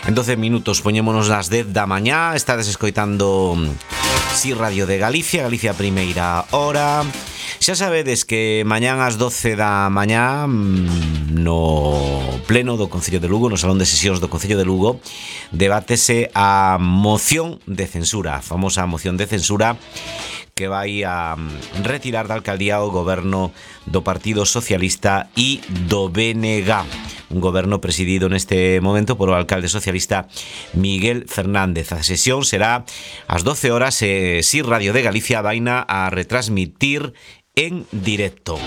En 12 minutos poñémonos nas 10 da mañá. Estades escoitando Si Radio de Galicia, Galicia Primeira Hora. Xa sabedes que mañán ás 12 da mañá no pleno do Concello de Lugo, no Salón de Sesións do Concello de Lugo, debátese a moción de censura, a famosa moción de censura que vai a retirar da alcaldía o goberno do Partido Socialista e do BNG. Un goberno presidido neste momento por o alcalde socialista Miguel Fernández. A sesión será ás 12 horas e Si Radio de Galicia vaina a retransmitir en directo.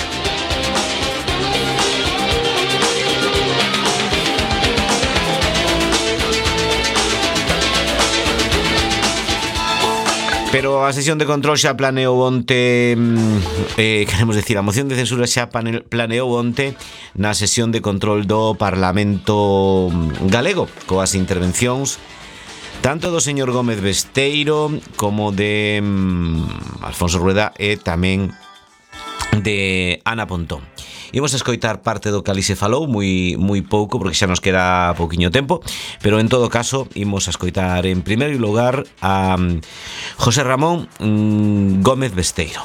Pero a sesión de control xa planeou onte, queremos decir, a moción de censura xa planeou onte na sesión de control do Parlamento galego, coas intervencións tanto do señor Gómez Besteiro como de Alfonso Rueda e tamén de Ana Pontón. Imos a escoitar parte do que ali se falou, moi pouco, porque xa nos queda pouquiño tempo, pero en todo caso imos a escoitar en primeiro lugar a José Ramón Gómez Besteiro.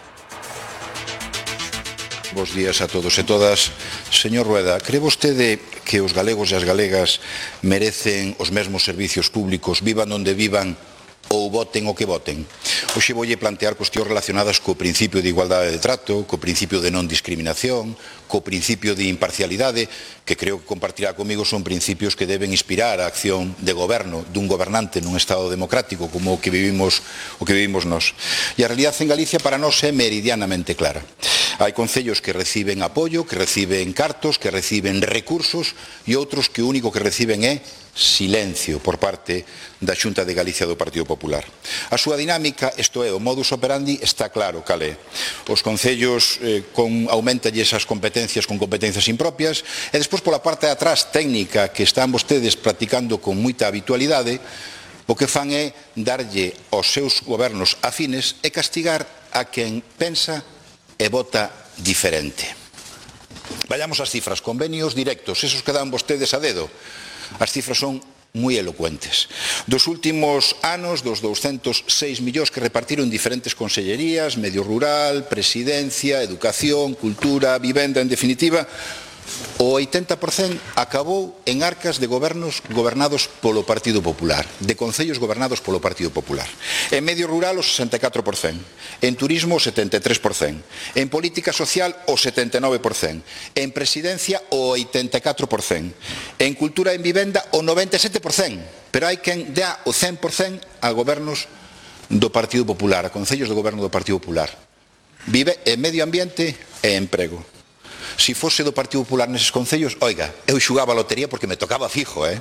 Bos días a todos e todas. Señor Rueda, cree vostede que os galegos e as galegas merecen os mesmos servicios públicos, vivan onde vivan ou voten o que voten? Hoxe voulle plantear cuestións relacionadas co principio de igualdade de trato, co principio de non discriminación, co principio de imparcialidade, que creo que compartirá comigo son principios que deben inspirar a acción de goberno dun gobernante nun Estado democrático como o que vivimos nós. E a realidade en Galicia para nós é meridianamente clara. Hai concellos que reciben apoio, que reciben cartos, que reciben recursos e outros que o único que reciben é silencio por parte da Xunta de Galicia do Partido Popular. A súa dinámica, isto é, o modus operandi, está claro cal é. Os concellos aumentalles as competencias con competencias impropias e despois pola parte de atrás técnica que están vostedes practicando con moita habitualidade, o que fan é darlle aos seus gobernos afines e castigar a quen pensa e vota diferente. Vayamos ás cifras, convenios directos, esos que dan vostedes a dedo. As cifras son moi elocuentes. Dos últimos anos, dos 206 millóns que repartiron diferentes consellerías, medio rural, presidencia, educación, cultura, vivenda, en definitiva, o 80% acabou en arcas de gobernos gobernados polo Partido Popular, de concellos gobernados polo Partido Popular. En medio rural o 64%, en turismo o 73%, en política social o 79%, en presidencia o 84%, en cultura e en vivenda o 97%, pero hai quen dá o 100% a gobernos do Partido Popular, a concellos do goberno do Partido Popular. Vive en medio ambiente e emprego. Si fose do Partido Popular neses concellos, oiga, eu xugaba a lotería porque me tocaba fijo, E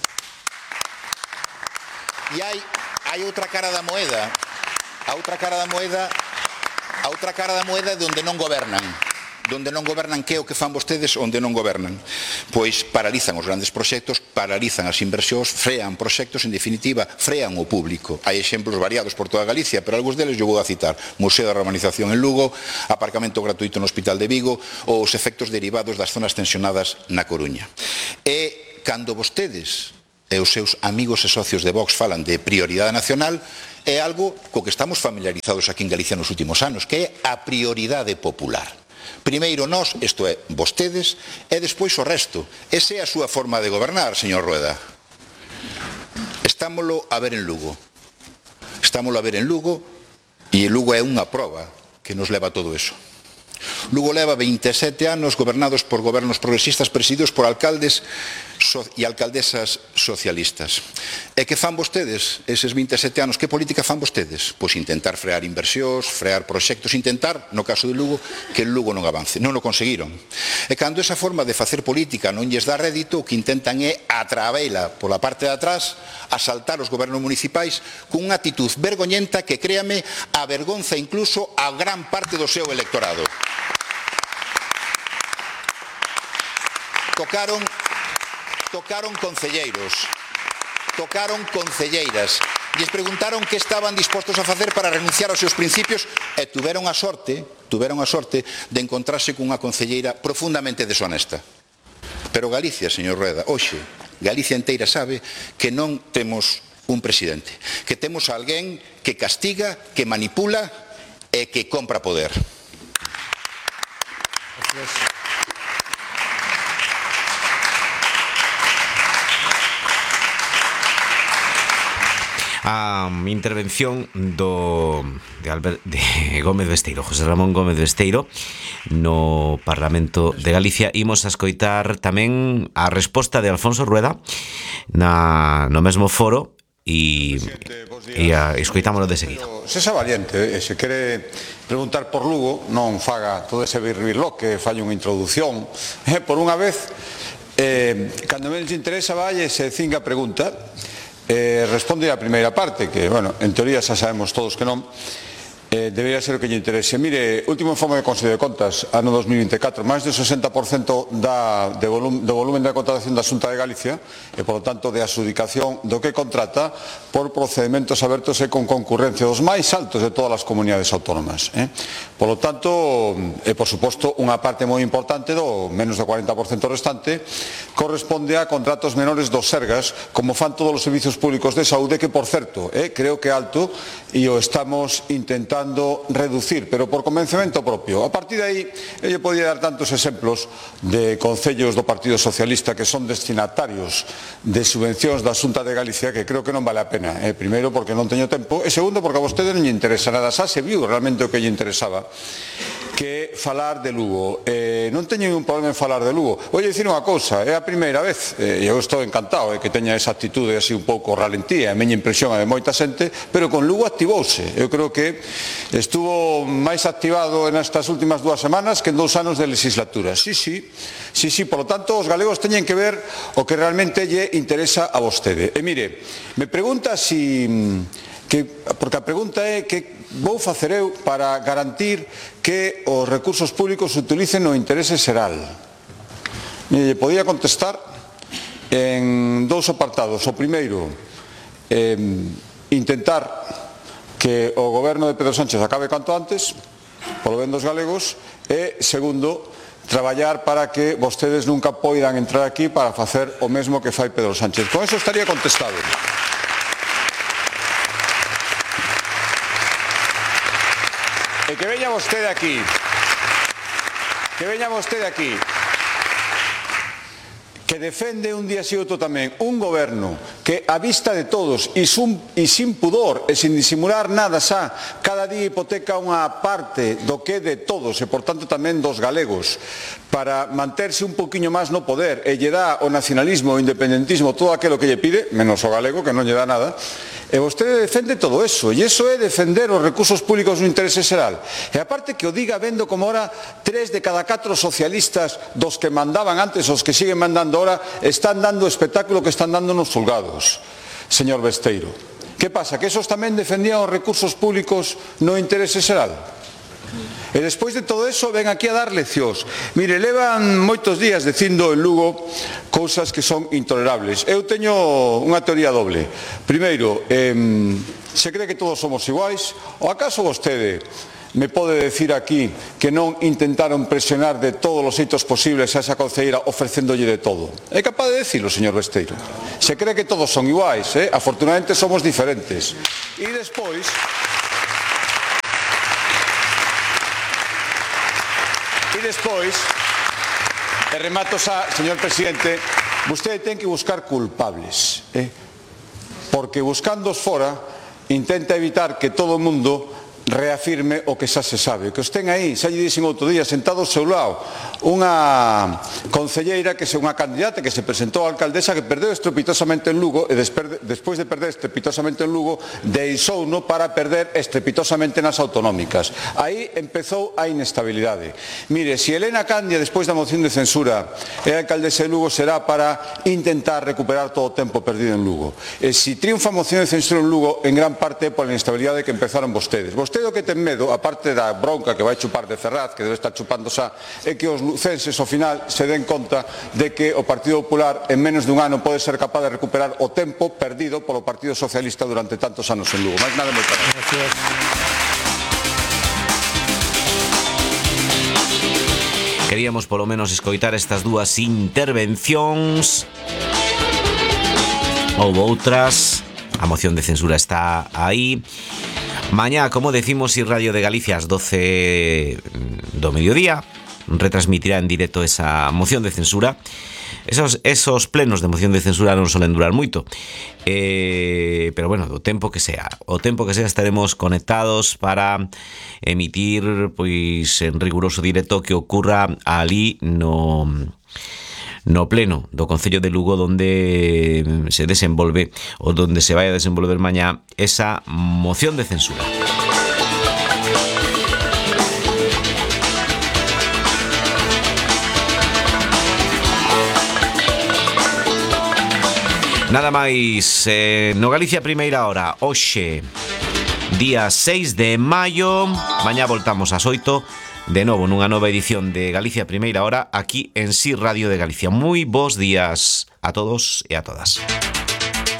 hai outra cara da moeda, a outra cara da moeda de onde non gobernan. Donde non gobernan, que é o que fan vostedes onde non gobernan? Pois paralizan os grandes proxectos, paralizan as inversións, frean proxectos, en definitiva, frean o público. Hai exemplos variados por toda Galicia, pero algúns deles eu vou a citar. Museo da Romanización en Lugo, aparcamento gratuito no Hospital de Vigo ou os efectos derivados das zonas tensionadas na Coruña. E cando vostedes e os seus amigos e socios de Vox falan de prioridade nacional, é algo co que estamos familiarizados aquí en Galicia nos últimos anos, que é a prioridade popular. Primeiro nós, isto é, vostedes, e despois o resto. Esa é a súa forma de gobernar, señor Rueda. Estámolo a ver en Lugo. E Lugo é unha proba que nos leva a todo eso. Lugo leva 27 anos gobernados por gobernos progresistas presididos por alcaldes e alcaldesas socialistas. E que fan vostedes eses 27 anos? Que política fan vostedes? Pois intentar frear inversións, frear proxectos, intentar, no caso de Lugo, que Lugo non avance. Non o conseguiron. E cando esa forma de facer política non lles dá rédito, o que intentan é atravela pola parte de atrás, asaltar os gobernos municipais con unha actitud vergoñenta que, créame, avergonza incluso a gran parte do seu electorado. Tocaron concelleiros, tocaron concelleiras, lles preguntaron que estaban dispostos a facer para renunciar aos seus principios e tuveron a sorte de encontrarse cunha concelleira profundamente deshonesta. Pero Galicia, señor Rueda, hoxe Galicia inteira sabe que non temos un presidente, que temos a alguén que castiga, que manipula e que compra poder. A intervención de Gómez Besteiro, José Ramón Gómez Besteiro, no Parlamento de Galicia. Imos a escoitar tamén a resposta de Alfonso Rueda no mesmo foro e escoitámoslo de seguido. Se xa valiente, se quere preguntar por Lugo, non faga todo ese birloque, falle unha introducción. Por unha vez, cando menos interesa, vai e se cinga a pregunta. Responde a primeira parte, que, bueno, en teoría xa sabemos todos que non, debería ser o que lle interese. Mire, último informe de Consello de Contas, ano 2024, máis do 60% do volumen da contratación da Xunta de Galicia e, por lo tanto, de adxudicación do que contrata por procedementos abertos e con concurrencia dos máis altos de todas as comunidades autónomas. Por lo tanto, e, por suposto, unha parte moi importante do menos do 40% restante corresponde a contratos menores dos Sergas, como fan todos os servicios públicos de saúde, que, por certo, creo que é alto e o estamos intentando reducir, pero por convencemento propio. A partir de aí, eu podía dar tantos exemplos de concellos do Partido Socialista que son destinatarios de subvencións da Xunta de Galicia que creo que non vale a pena. Primeiro, porque non teño tempo, e segundo, porque a vostede non lle interesa nada. Xa se viu realmente o que lle interesaba, que falar de Lugo. Non teño ningún problema en falar de Lugo. Vou dicir unha cousa, é a primeira vez, e eu estou encantado que teña esa actitude así un pouco ralentía, a miña impresión é de moita xente, pero con Lugo activouse. Eu creo que estuvo máis activado nestas últimas 2 semanas que en 2 anos de legislatura. Sí, por lo tanto, os galegos teñen que ver o que realmente lle interesa a vostede. E mire, me pregunta porque a pregunta é que vou facer eu para garantir que os recursos públicos se utilicen no interese xeral. Mire, podía contestar en 2 apartados. O primeiro, intentar que o goberno de Pedro Sánchez acabe canto antes, polo ben dos galegos, e, segundo, traballar para que vostedes nunca poidan entrar aquí para facer o mesmo que fai Pedro Sánchez. Con eso estaría contestado. E que veña vostede aquí, que defende un día e outro tamén un goberno que a vista de todos e sin pudor e sin disimular nada xa cada día hipoteca unha parte do que é de todos e por tanto tamén dos galegos para manterse un poquinho máis no poder e lle dá o nacionalismo, o independentismo, todo aquilo que lle pide, menos o galego que non lle dá nada. E vostede defende todo eso, e iso é defender os recursos públicos no interese xeral. E aparte que o diga vendo como ahora 3 de cada 4 socialistas dos que mandaban antes, os que siguen mandando ahora, están dando o espectáculo que están dando nos xulgados, señor Besteiro. Que pasa? Que esos tamén defendían os recursos públicos no interese xeral? E despois de todo eso ven aquí a dar leccións. Mire, levan moitos días dicindo en Lugo cousas que son intolerables. Eu teño unha teoría doble. Primeiro, se cree que todos somos iguais, ou acaso vostede me pode decir aquí que non intentaron presionar de todos os xeitos posibles a esa concelleira ofrecéndolle de todo? É capaz de decirlo, señor Besteiro? Se cree que todos son iguais, afortunadamente somos diferentes. E despois, e remato xa, señor presidente, vostede ten que buscar culpables, porque buscándoos fora intenta evitar que todo o mundo reafirme o que xa se sabe. O que os ten aí, xa lle dixen outro día, sentado ao seu lado, unha concelleira, que é unha candidata que se presentou a alcaldesa, que perdeu estrepitosamente en Lugo, e despois de perder estrepitosamente en Lugo, deixouno para perder estrepitosamente nas autonómicas. Aí empezou a inestabilidade. Mire, se Elena Candia, despois da moción de censura, é a alcaldesa de Lugo, será para intentar recuperar todo o tempo perdido en Lugo. E se triunfa a moción de censura en Lugo, en gran parte é pola inestabilidade que empezaron vostedes. Vostede o que ten medo, aparte da bronca que vai chupar de Ferraz, que debe estar chupando xa, é que os lucenses ao final se den conta de que o Partido Popular en menos dun ano pode ser capaz de recuperar o tempo perdido polo Partido Socialista durante tantos anos en Lugo. Mais nada, moitas gracias. Queríamos polo menos escoitar estas 2 intervencións. Houbo outras, a moción de censura está aí. Mañá, como decimos, y Radio de Galicia ás 12 do mediodía retransmitirá en directo esa moción de censura. Esos plenos de moción de censura non solen durar moito, pero bueno, o tempo que sea estaremos conectados para emitir pois en riguroso directo que ocurra ali no pleno do Concello de Lugo, donde se desenvolve ou donde se vai a desenvolver mañá esa moción de censura. Nada máis, no Galicia Primeira Hora, hoxe, día 6 de maio, mañá voltamos ás 8, de novo nunha nova edición de Galicia Primeira Hora, aquí en Si Radio de Galicia. Moi bons días a todos e a todas.